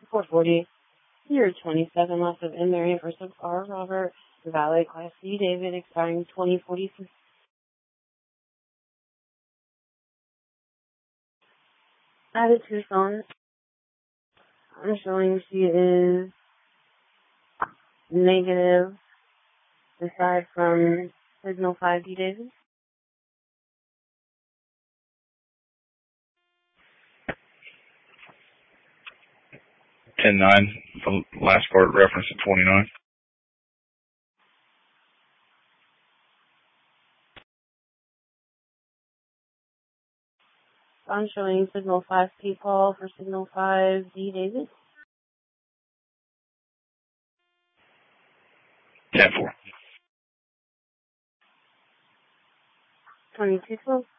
440. Year 27, loss of invariant for subcar Robert. Valid Class C David, expiring 2046. Added Tucson. I'm showing she is negative aside from signal 5D David. 10-9, the last part reference to 29. I'm showing signal 5P Paul for signal 5D David. 10-4. 2212.